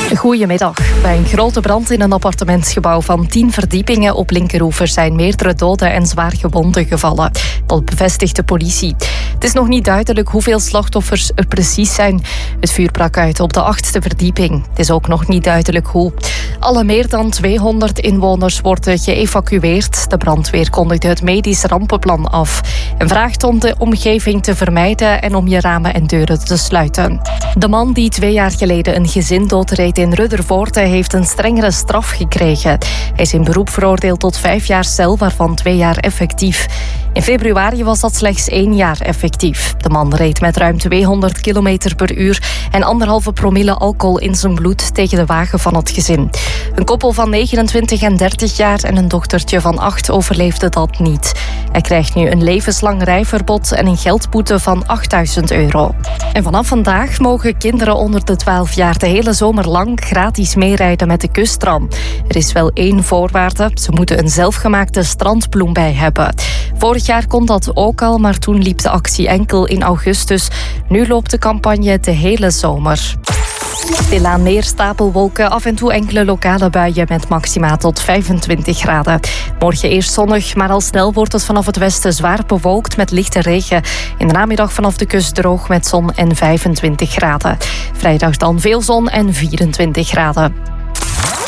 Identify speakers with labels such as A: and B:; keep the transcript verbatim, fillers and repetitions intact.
A: Goedemiddag. Bij een grote brand in een appartementsgebouw van tien verdiepingen op Linkeroever zijn meerdere doden en zwaar gewonden gevallen. Dat bevestigt de politie. Het is nog niet duidelijk hoeveel slachtoffers er precies zijn. Het vuur brak uit op de achtste verdieping. Het is ook nog niet duidelijk hoe. Alle meer dan tweehonderd inwoners worden geëvacueerd. De brandweer kondigde het medisch rampenplan af en vraagt om de omgeving te vermijden en om je ramen en deuren te sluiten. De man die twee jaar geleden een gezin doodreed in Ruddervoorde heeft een strengere straf gekregen. Hij is in beroep veroordeeld tot vijf jaar cel, waarvan twee jaar effectief. In februari was dat slechts één jaar effectief. De man reed met ruim tweehonderd kilometer per uur en anderhalve promille alcohol in zijn bloed tegen de wagen van het gezin. Een koppel van negenentwintig en dertig jaar en een dochtertje van acht overleefde dat niet. Hij krijgt nu een levenslang rijverbod en een geldboete van achtduizend euro. En vanaf vandaag mogen kinderen onder de twaalf jaar de hele zomer lang gratis meerijden met de kusttram. Er is wel één voorwaarde: ze moeten een zelfgemaakte strandbloem bij hebben. Vorig jaar kon dat ook al, maar toen liep de actie enkel in augustus. Nu loopt de campagne de hele zomer. Stilaan meer stapelwolken, af en toe enkele lokale buien met maxima tot vijfentwintig graden. Morgen eerst zonnig, maar al snel wordt het vanaf het westen zwaar bewolkt met lichte regen. In de namiddag vanaf de kust droog met zon en vijfentwintig graden. Vrijdag dan veel zon en vierentwintig graden.